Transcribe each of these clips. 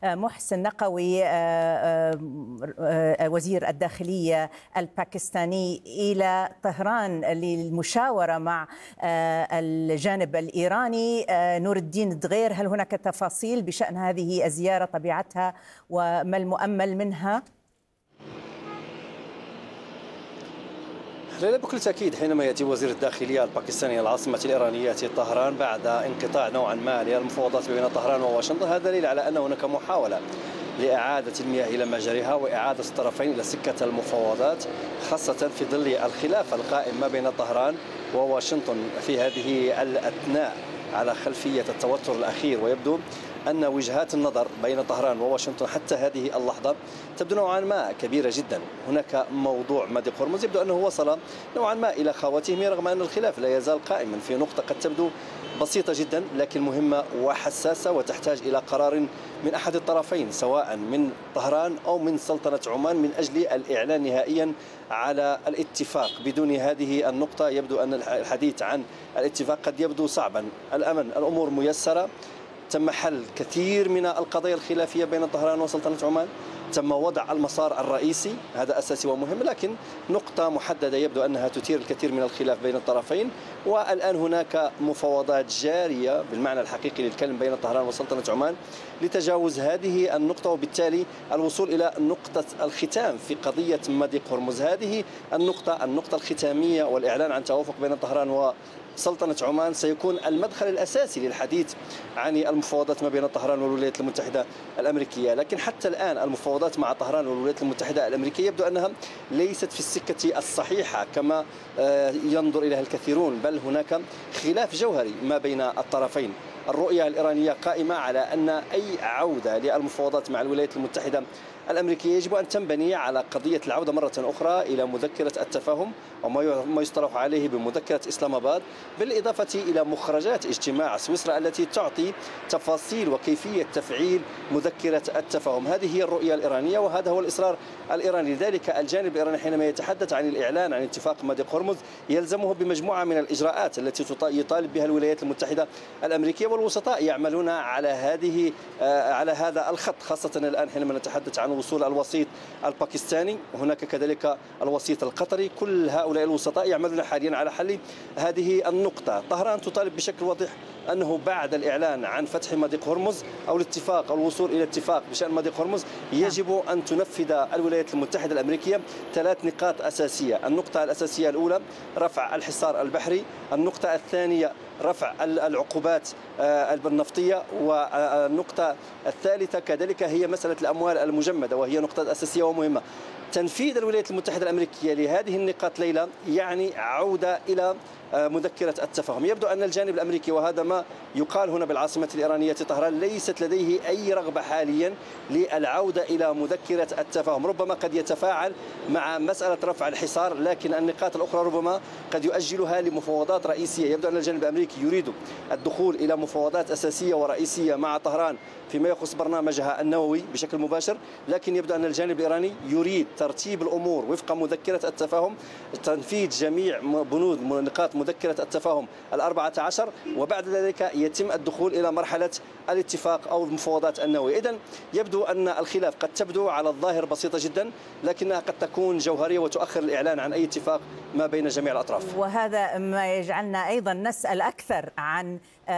محسن نقوي وزير الداخلية الباكستاني إلى طهران للمشاورة مع الجانب الإيراني. نور الدين دغير، هل هناك تفاصيل بشأن هذه الزيارة، طبيعتها وما المؤمل منها؟ ليلى، بكل تأكيد حينما يأتي وزير الداخلية الباكستاني العاصمة الإيرانية طهران بعد انقطاع نوعا ما للمفاوضات بين طهران وواشنطن، هذا دليل على أن هناك محاولة لإعادة المياه إلى مجاريها وإعادة الطرفين إلى سكة المفاوضات، خاصة في ظل الخلاف القائم ما بين طهران وواشنطن في هذه الأثناء على خلفية التوتر الأخير. ويبدو أن وجهات النظر بين طهران وواشنطن حتى هذه اللحظة تبدو نوعا ما كبيرة جدا. هناك موضوع مضيق هرمز يبدو أنه وصل نوعا ما إلى خواتيمه، رغم أن الخلاف لا يزال قائما في نقطة قد تبدو بسيطة جدا لكن مهمة وحساسة وتحتاج إلى قرار من أحد الطرفين، سواء من طهران أو من سلطنة عمان، من أجل الإعلان نهائيا على الاتفاق. بدون هذه النقطة يبدو أن الحديث عن الاتفاق قد يبدو صعبا. الأمور ميسرة، تم حل كثير من القضايا الخلافية بين طهران وسلطنة عمان، تم وضع المسار الرئيسي، هذا أساسي ومهم، لكن نقطة محددة يبدو أنها تثير الكثير من الخلاف بين الطرفين. والآن هناك مفاوضات جارية بالمعنى الحقيقي للكلمة بين طهران وسلطنة عمان لتجاوز هذه النقطة، وبالتالي الوصول إلى نقطة الختام في قضية مضيق هرمز. هذه النقطة الختامية والإعلان عن توافق بين طهران وسلطنة عمان سيكون المدخل الأساسي للحديث عن المفاوضات ما بين طهران والولايات المتحدة الأمريكية. لكن حتى الآن المفاوضات مع طهران والولايات المتحدة الأمريكية يبدو أنها ليست في السكة الصحيحة كما ينظر إليها الكثيرون، بل هناك خلاف جوهري ما بين الطرفين. الرؤية الإيرانية قائمة على أن أي عودة للمفاوضات مع الولايات المتحدة الأمريكية يجب أن تنبني على قضية العودة مرة أخرى إلى مذكرة التفاهم وما يصطلح عليه بمذكرة إسلام آباد، بالإضافة إلى مخرجات اجتماع سويسرا التي تعطي تفاصيل وكيفية تفعيل مذكرة التفاهم. هذه هي الرؤية الإيرانية وهذا هو الإصرار الإيراني. لذلك الجانب الإيراني حينما يتحدث عن الإعلان عن اتفاق مضيق هرمز يلزمه بمجموعة من الإجراءات التي يطالب بها الولايات المتحدة الأمريكية، والوسطاء يعملون على هذا الخط، خاصة الآن حينما نتحدث عن وصول الوسيط الباكستاني، هناك كذلك الوسيط القطري. كل هؤلاء الوسطاء يعملون حاليا على حل هذه النقطة. طهران تطالب بشكل واضح أنه بعد الإعلان عن فتح مضيق هرمز أو الاتفاق أو الوصول إلى اتفاق بشأن مضيق هرمز يجب أن تنفذ الولايات المتحدة الأمريكية 3 نقاط أساسية. النقطة الأساسية الأولى رفع الحصار البحري، النقطة الثانية رفع العقوبات النفطية، والنقطة الثالثة كذلك هي مسألة الأموال المجمدة، وهي نقطة أساسية ومهمة. تنفيذ الولايات المتحدة الأمريكية لهذه النقاط ليلى يعني عودة إلى مذكرة التفاهم. يبدو أن الجانب الأمريكي، وهذا ما يقال هنا بالعاصمة الإيرانية طهران، ليست لديه أي رغبة حاليا للعودة إلى مذكرة التفاهم. ربما قد يتفاعل مع مسألة رفع الحصار، لكن النقاط الأخرى ربما قد يؤجلها لمفاوضات رئيسية. يبدو أن الجانب الأمريكي يريد الدخول إلى مفاوضات أساسية ورئيسية مع طهران فيما يخص برنامجها النووي بشكل مباشر، لكن يبدو أن الجانب الإيراني يريد ترتيب الأمور وفق مذكرة التفاهم، تنفيذ جميع بنود نقاط مذكرة التفاهم 14، وبعد ذلك يتم الدخول إلى مرحلة الاتفاق أو المفاوضات النووية. إذن يبدو أن الخلاف قد تبدو على الظاهر بسيطة جدا، لكنها قد تكون جوهرية وتؤخر الإعلان عن أي اتفاق ما بين جميع الأطراف. وهذا ما يجعلنا أيضا نسأل أكثر عن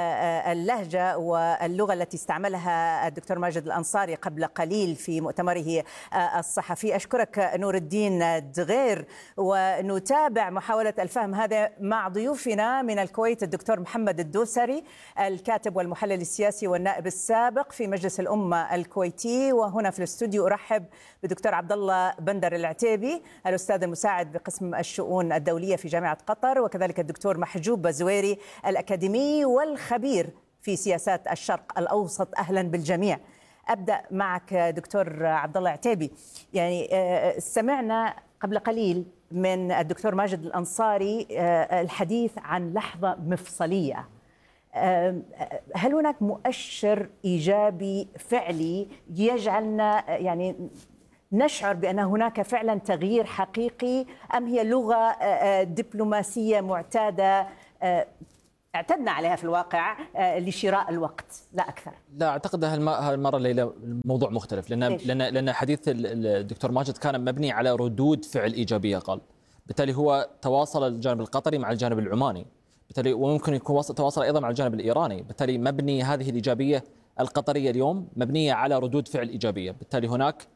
اللهجة واللغة التي استعملها الدكتور ماجد الأنصاري قبل قليل في مؤتمره الصحفي. أشكرك نور الدين دغير، ونتابع محاولة الفهم هذا مع ضيوفنا من الكويت الدكتور محمد الدوسري، الكاتب والمحلل السياسي والنائب السابق في مجلس الأمة الكويتي، وهنا في الاستوديو أرحب بدكتور عبد الله بندر العتيبي الأستاذ المساعد بقسم الشؤون الدولية في جامعة قطر، وكذلك الدكتور محجوب بزويري الأكاديمي والخبير في سياسات الشرق الأوسط. أهلا بالجميع. أبدأ معك دكتور عبد الله العتيبي. يعني سمعنا قبل قليل من الدكتور ماجد الأنصاري الحديث عن لحظة مفصلية. هل هناك مؤشر إيجابي فعلي يجعلنا يعني نشعر بأن هناك فعلا تغيير حقيقي، أم هي لغة دبلوماسية معتادة اعتدنا عليها في الواقع لشراء الوقت لا أكثر. لا أعتقد هالمرة ليلى الموضوع مختلف، لأن حديث الدكتور ماجد كان مبني على ردود فعل إيجابية قال، بالتالي هو تواصل الجانب القطري مع الجانب العماني، بالتالي وممكن يكون تواصل أيضا مع الجانب الإيراني، بالتالي مبني هذه الإيجابية القطرية اليوم مبنية على ردود فعل إيجابية، بالتالي هناك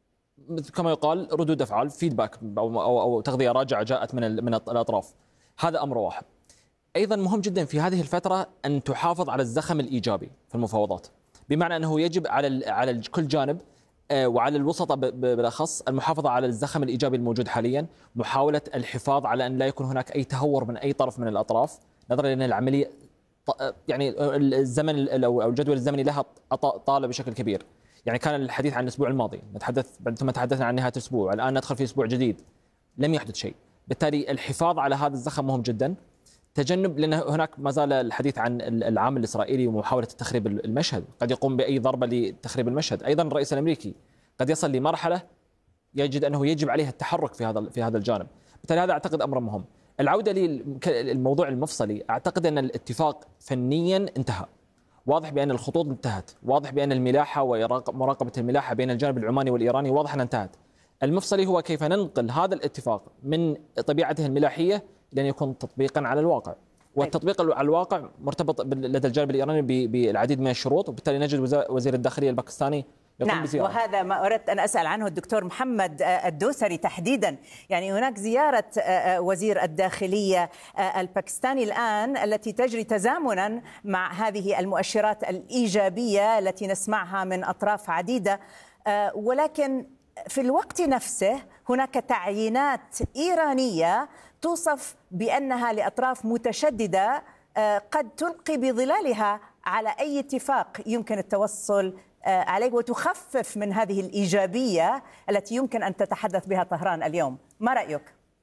كما يقال ردود أفعال فيدباك أو تغذية راجعة جاءت من الأطراف. هذا أمر واحد. أيضا مهم جدا في هذه الفترة أن تحافظ على الزخم الإيجابي في المفاوضات، بمعنى أنه يجب على كل جانب وعلى الوسطاء بالأخص المحافظة على الزخم الإيجابي الموجود حاليا، محاولة الحفاظ على أن لا يكون هناك أي تهور من أي طرف من الأطراف، نظرا لأن العملية يعني الزمن أو الجدول الزمني لها طال بشكل كبير. يعني كان الحديث عن الأسبوع الماضي ثم تحدثنا عن نهاية الأسبوع، الآن ندخل في أسبوع جديد لم يحدث شيء، بالتالي الحفاظ على هذا الزخم مهم جدا. تجنب، لأن هناك ما زال الحديث عن العامل الإسرائيلي ومحاولة تخريب المشهد، قد يقوم بأي ضربة لتخريب المشهد. أيضا الرئيس الأمريكي قد يصل لمرحلة يجد أنه يجب عليه التحرك في هذا الجانب، بالتالي هذا أعتقد أمر مهم. العودة للموضوع المفصلي، أعتقد أن الاتفاق فنيا انتهى، واضح بأن الخطوط انتهت، واضح بأن الملاحة ومراقبة الملاحة بين الجانب العماني والإيراني واضح أنها انتهت. المفصلي هو كيف ننقل هذا الاتفاق من طبيعته الملاحية لأن يكون تطبيقا على الواقع، والتطبيق على الواقع مرتبط لدى الجانب الإيراني بالعديد من الشروط، وبالتالي نجد وزير الداخلية الباكستاني نعم، وهذا ما أردت أن أسأل عنه الدكتور محمد الدوسري تحديدا. يعني هناك زيارة وزير الداخلية الباكستاني الآن التي تجري تزامنا مع هذه المؤشرات الإيجابية التي نسمعها من أطراف عديدة، ولكن في الوقت نفسه هناك تعيينات إيرانية توصف بأنها لأطراف متشددة قد تلقي بظلالها على أي اتفاق يمكن التوصل عليه، وتخفف من هذه الإيجابية التي يمكن أن تتحدث بها طهران اليوم. ما رأيك؟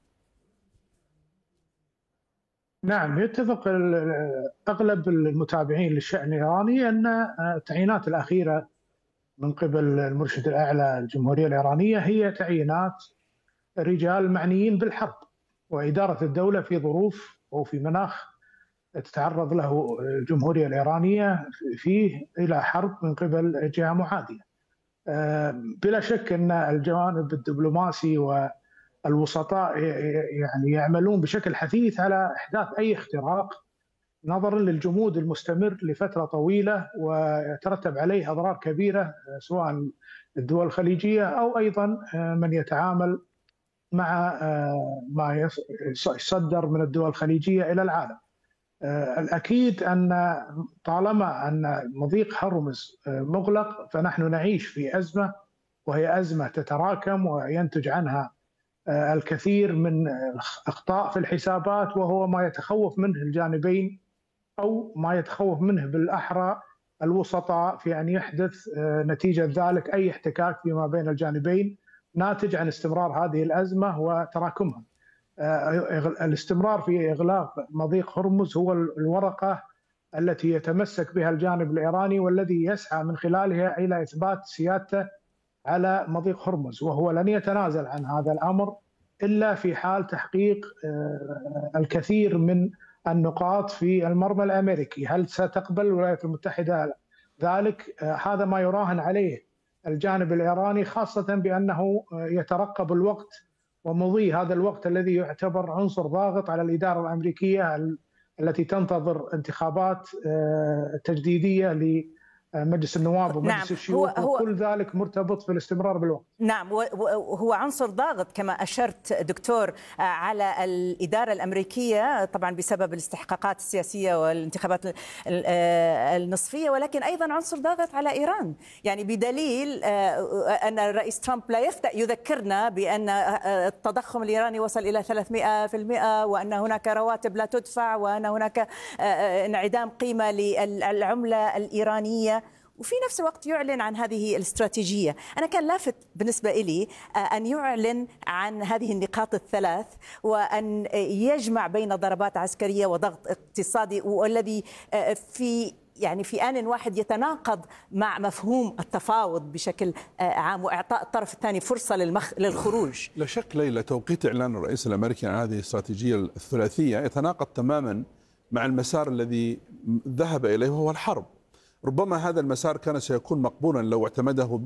نعم، يتفق أغلب المتابعين للشأن الإيراني أن التعيينات الأخيرة من قبل المرشد الأعلى الجمهورية الإيرانية هي تعيينات رجال معنيين بالحرب وإدارة الدولة في ظروف أو في مناخ تتعرض له الجمهورية الإيرانية فيه إلى حرب من قبل جهة معادية. بلا شك أن الجوانب الدبلوماسي والوسطاء يعني يعملون بشكل حثيث على إحداث أي اختراق نظرا للجمود المستمر لفترة طويلة ويترتب عليه أضرار كبيرة سواء الدول الخليجية أو أيضا من يتعامل مع ما يصدر من الدول الخليجية إلى العالم. الأكيد أن طالما أن مضيق هرمز مغلق فنحن نعيش في أزمة، وهي أزمة تتراكم وينتج عنها الكثير من أخطاء في الحسابات، وهو ما يتخوف منه الجانبين أو ما يتخوف منه بالأحرى الوسطاء في أن يحدث نتيجة ذلك أي احتكاك فيما بين الجانبين ناتج عن استمرار هذه الأزمة وتراكمها. الاستمرار في إغلاق مضيق هرمز هو الورقة التي يتمسك بها الجانب الإيراني والذي يسعى من خلالها إلى إثبات سيادته على مضيق هرمز، وهو لن يتنازل عن هذا الأمر إلا في حال تحقيق الكثير من النقاط في المرمى الأمريكي. هل ستقبل الولايات المتحدة ذلك؟ هذا ما يراهن عليه الجانب الإيراني، خاصة بأنه يترقب الوقت ومضي هذا الوقت الذي يعتبر عنصر ضاغط على الإدارة الأمريكية التي تنتظر انتخابات تجديدية لمجلس النواب ومجلس الشيوخ، وكل ذلك مرتبط في الاستمرار بالوقت. نعم، وهو عنصر ضاغط كما أشرت دكتور على الإدارة الأمريكية طبعا بسبب الاستحقاقات السياسية والانتخابات النصفية، ولكن أيضا عنصر ضاغط على إيران، يعني بدليل أن الرئيس ترامب لا يذكرنا بأن التضخم الإيراني وصل إلى 300%، وأن هناك رواتب لا تدفع، وأن هناك انعدام قيمة للعملة الإيرانية، وفي نفس الوقت يعلن عن هذه الاستراتيجية. أنا كان لافت بالنسبة إلي أن يعلن عن هذه النقاط الثلاث، وأن يجمع بين ضربات عسكرية وضغط اقتصادي، والذي في آن واحد يتناقض مع مفهوم التفاوض بشكل عام وإعطاء الطرف الثاني فرصة للخروج. لا شك ليلى توقيت إعلان الرئيس الأمريكي عن هذه الاستراتيجية الثلاثية يتناقض تماما مع المسار الذي ذهب إليه وهو الحرب. ربما هذا المسار كان سيكون مقبولا لو اعتمده